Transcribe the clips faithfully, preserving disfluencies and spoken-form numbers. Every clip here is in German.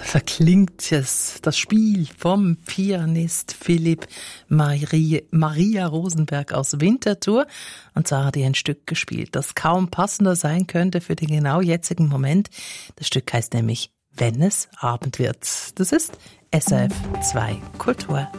Da klingt es, das Spiel vom Pianist Philipp Maria, Maria Rosenberg aus Winterthur. Und zwar hat er ein Stück gespielt, das kaum passender sein könnte für den genau jetzigen Moment. Das Stück heißt nämlich Wenn es Abend wird. Das ist S R F zwei Kultur.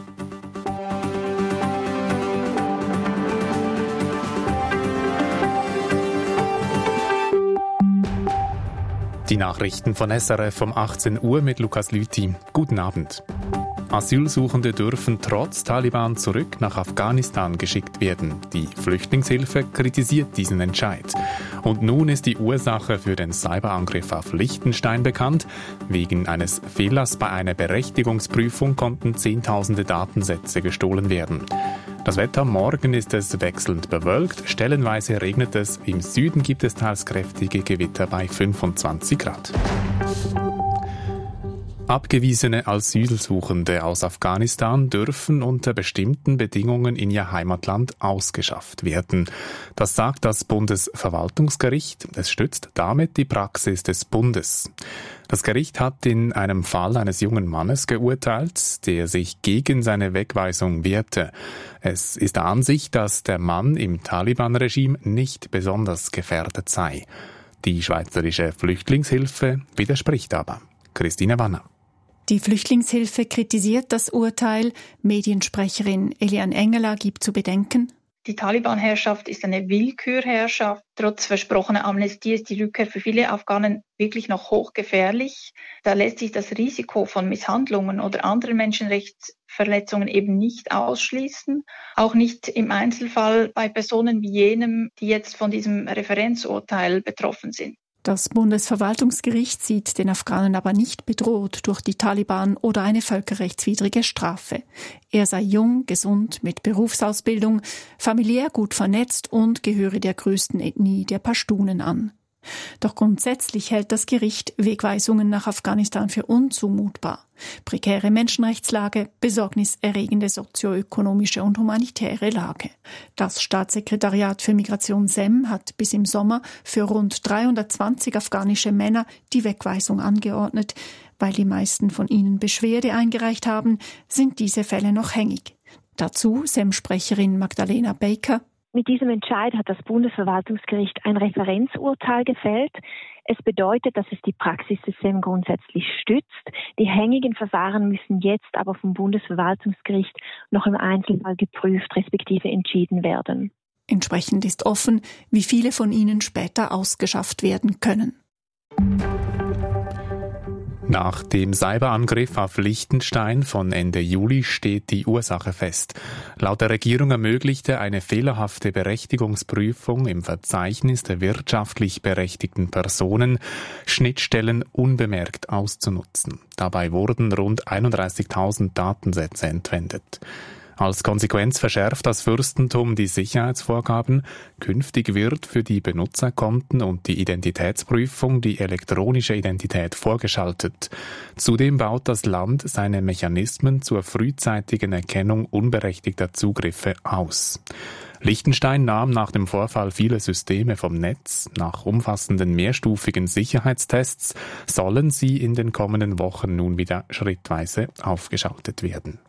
Die Nachrichten von S R F um achtzehn Uhr mit Lukas Lüthi. Guten Abend. Asylsuchende dürfen trotz Taliban zurück nach Afghanistan geschickt werden. Die Flüchtlingshilfe kritisiert diesen Entscheid. Und nun ist die Ursache für den Cyberangriff auf Liechtenstein bekannt. Wegen eines Fehlers bei einer Berechtigungsprüfung konnten Zehntausende Datensätze gestohlen werden. Das Wetter: morgen ist es wechselnd bewölkt, stellenweise regnet es, im Süden gibt es teils kräftige Gewitter bei fünfundzwanzig Grad. Abgewiesene Asylsuchende aus Afghanistan dürfen unter bestimmten Bedingungen in ihr Heimatland ausgeschafft werden. Das sagt das Bundesverwaltungsgericht. Es stützt damit die Praxis des Bundes. Das Gericht hat in einem Fall eines jungen Mannes geurteilt, der sich gegen seine Wegweisung wehrte. Es ist der Ansicht, dass der Mann im Taliban-Regime nicht besonders gefährdet sei. Die Schweizerische Flüchtlingshilfe widerspricht aber. Christine Wanner. Die Flüchtlingshilfe kritisiert das Urteil. Mediensprecherin Eliane Engeler gibt zu bedenken: Die Taliban-Herrschaft ist eine Willkürherrschaft. Trotz versprochener Amnestie ist die Rückkehr für viele Afghanen wirklich noch hochgefährlich. Da lässt sich das Risiko von Misshandlungen oder anderen Menschenrechtsverletzungen eben nicht ausschließen. Auch nicht im Einzelfall bei Personen wie jenem, die jetzt von diesem Referenzurteil betroffen sind. Das Bundesverwaltungsgericht sieht den Afghanen aber nicht bedroht durch die Taliban oder eine völkerrechtswidrige Strafe. Er sei jung, gesund, mit Berufsausbildung, familiär gut vernetzt und gehöre der größten Ethnie der Pashtunen an. Doch grundsätzlich hält das Gericht Wegweisungen nach Afghanistan für unzumutbar. Prekäre Menschenrechtslage, besorgniserregende sozioökonomische und humanitäre Lage. Das Staatssekretariat für Migration S E M hat bis im Sommer für rund dreihundertzwanzig afghanische Männer die Wegweisung angeordnet. Weil die meisten von ihnen Beschwerde eingereicht haben, sind diese Fälle noch hängig. Dazu S E M-Sprecherin Magdalena Baker: Mit diesem Entscheid hat das Bundesverwaltungsgericht ein Referenzurteil gefällt. Es bedeutet, dass es die Praxis des S E M grundsätzlich stützt. Die hängigen Verfahren müssen jetzt aber vom Bundesverwaltungsgericht noch im Einzelfall geprüft respektive entschieden werden. Entsprechend ist offen, wie viele von ihnen später ausgeschafft werden können. Nach dem Cyberangriff auf Liechtenstein von Ende Juli steht die Ursache fest. Laut der Regierung ermöglichte eine fehlerhafte Berechtigungsprüfung im Verzeichnis der wirtschaftlich berechtigten Personen, Schnittstellen unbemerkt auszunutzen. Dabei wurden rund einunddreißigtausend Datensätze entwendet. Als Konsequenz verschärft das Fürstentum die Sicherheitsvorgaben. Künftig wird für die Benutzerkonten und die Identitätsprüfung die elektronische Identität vorgeschaltet. Zudem baut das Land seine Mechanismen zur frühzeitigen Erkennung unberechtigter Zugriffe aus. Liechtenstein nahm nach dem Vorfall viele Systeme vom Netz. Nach umfassenden mehrstufigen Sicherheitstests sollen sie in den kommenden Wochen nun wieder schrittweise aufgeschaltet werden.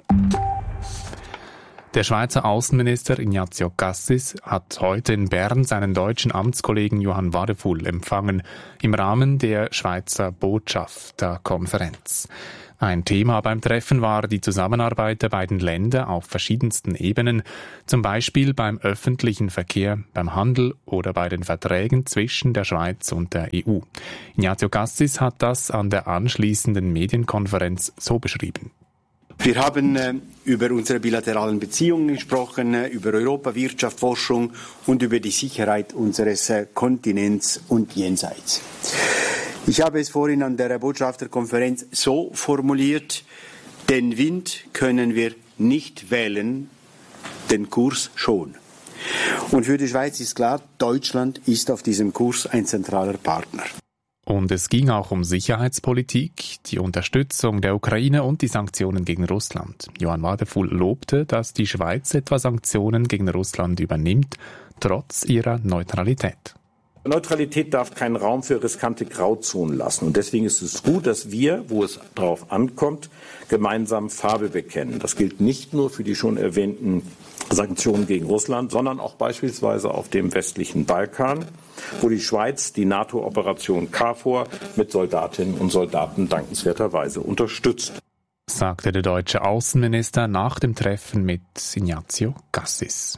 Der Schweizer Außenminister Ignazio Cassis hat heute in Bern seinen deutschen Amtskollegen Johann Wadefull empfangen, im Rahmen der Schweizer Botschafterkonferenz. Ein Thema beim Treffen war die Zusammenarbeit der beiden Länder auf verschiedensten Ebenen, zum Beispiel beim öffentlichen Verkehr, beim Handel oder bei den Verträgen zwischen der Schweiz und der E U. Ignazio Cassis hat das an der anschließenden Medienkonferenz so beschrieben. Wir haben äh, über unsere bilateralen Beziehungen gesprochen, äh, über Europa, Wirtschaft, Forschung und über die Sicherheit unseres äh, Kontinents und jenseits. Ich habe es vorhin an der Botschafterkonferenz so formuliert: Den Wind können wir nicht wählen, den Kurs schon. Und für die Schweiz ist klar, Deutschland ist auf diesem Kurs ein zentraler Partner. Und es ging auch um Sicherheitspolitik, die Unterstützung der Ukraine und die Sanktionen gegen Russland. Johann Wadefull lobte, dass die Schweiz etwa Sanktionen gegen Russland übernimmt, trotz ihrer Neutralität. Neutralität darf keinen Raum für riskante Grauzonen lassen. Und deswegen ist es gut, dass wir, wo es darauf ankommt, gemeinsam Farbe bekennen. Das gilt nicht nur für die schon erwähnten Sanktionen gegen Russland, sondern auch beispielsweise auf dem westlichen Balkan, wo die Schweiz die NATO-Operation KFOR mit Soldatinnen und Soldaten dankenswerterweise unterstützt, sagte der deutsche Außenminister nach dem Treffen mit Ignazio Cassis.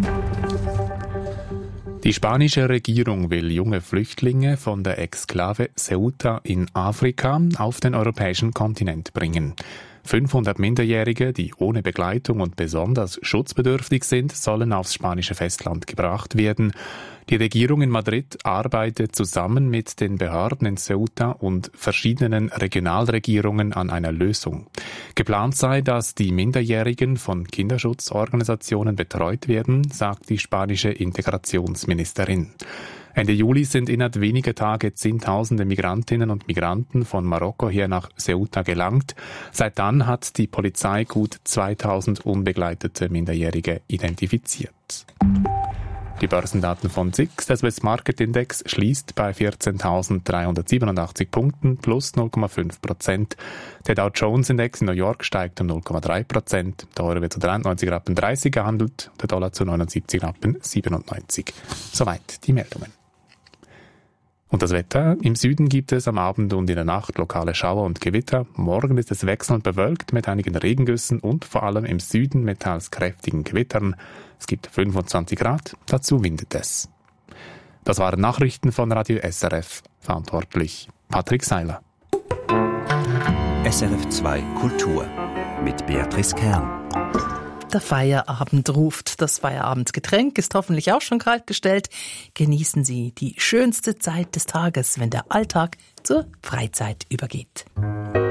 Die spanische Regierung will junge Flüchtlinge von der Exklave Ceuta in Afrika auf den europäischen Kontinent bringen. fünfhundert Minderjährige, die ohne Begleitung und besonders schutzbedürftig sind, sollen aufs spanische Festland gebracht werden. Die Regierung in Madrid arbeitet zusammen mit den Behörden in Ceuta und verschiedenen Regionalregierungen an einer Lösung. Geplant sei, dass die Minderjährigen von Kinderschutzorganisationen betreut werden, sagt die spanische Integrationsministerin. Ende Juli sind innerhalb weniger Tage Zehntausende Migrantinnen und Migranten von Marokko her nach Ceuta gelangt. Seit dann hat die Polizei gut zweitausend unbegleitete Minderjährige identifiziert. Die Börsendaten von S I X, der Swiss Market Index, schließt bei vierzehntausenddreihundertsiebenundachtzig Punkten plus null Komma fünf Prozent. Der Dow Jones Index in New York steigt um null Komma drei Prozent. Der Euro wird zu dreiundneunzig Komma dreißig gehandelt, der Dollar zu neunundsiebzig Komma siebenundneunzig. Soweit die Meldungen. Und das Wetter? Im Süden gibt es am Abend und in der Nacht lokale Schauer und Gewitter. Morgen ist es wechselnd bewölkt mit einigen Regengüssen und vor allem im Süden mit teils kräftigen Gewittern. Es gibt fünfundzwanzig Grad, dazu windet es. Das waren Nachrichten von Radio S R F. Verantwortlich Patrick Seiler. S R F zwei Kultur mit Beatrice Kern. Der Feierabend ruft. Das Feierabendgetränk ist hoffentlich auch schon kaltgestellt. Genießen Sie die schönste Zeit des Tages, wenn der Alltag zur Freizeit übergeht.